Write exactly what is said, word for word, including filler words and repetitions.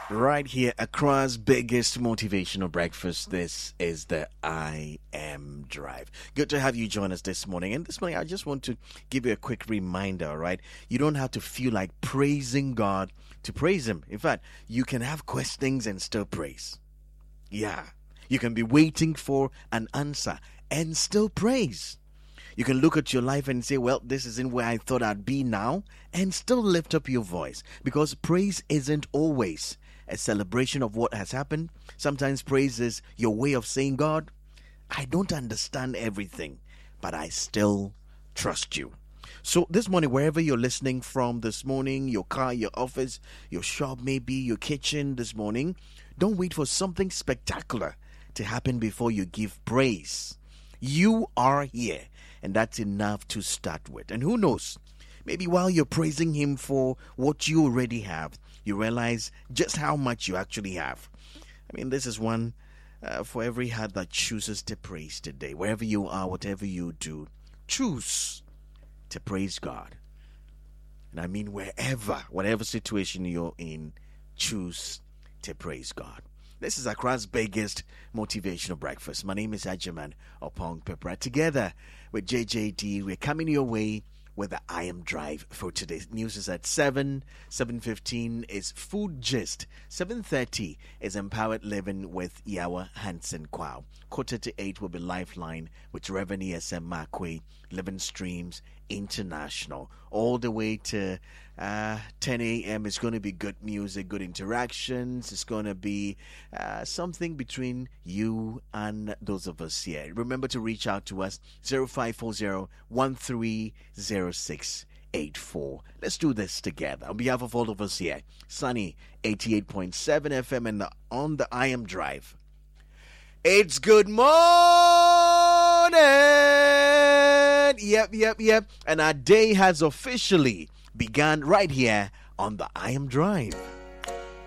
Right here across biggest motivational breakfast. This is the I Am Drive. Good to have you join us this morning. And this morning, I just want to give you a quick reminder, all right? You don't have to feel like praising God to praise Him. In fact, you can have questions and still praise. Yeah. You can be waiting for an answer and still praise. You can look at your life and say, well, this isn't where I thought I'd be now, and still lift up your voice, because praise isn't always a celebration of what has happened. Sometimes praise is your way of saying, God, I don't understand everything, but I still trust you. So this morning, wherever you're listening from this morning, your car, your office, your shop, maybe your kitchen this morning, don't wait for something spectacular to happen before you give praise. You are here, and that's enough to start with. And who knows, maybe while you're praising Him for what you already have, you realize just how much you actually have. I mean, this is one uh, for every heart that chooses to praise today. Wherever you are, whatever you do, choose to praise God. And I mean, wherever, whatever situation you're in, choose to praise God. This is Accra's biggest motivational breakfast. My name is Ajaman Opong Pepra. Together with J J D, we're coming your way with the I Am Drive for today's news is at seven. seven fifteen is Food Gist. seven thirty is Empowered Living with Yawa Hansen Kwao. Quarter to eight will be Lifeline with Reverend E S M Makwe, Living Streams International. All the way to uh, ten a.m. is going to be good music, good interactions. It's going to be uh, something between you and those of us here. Remember to reach out to us, zero five four zero, one three zero six eight four. Let's do this together. On behalf of all of us here, Sunny eighty-eight point seven F M and the, on the I Am Drive. It's good morning. Yep, yep, yep. And our day has officially begun right here on the I Am Drive.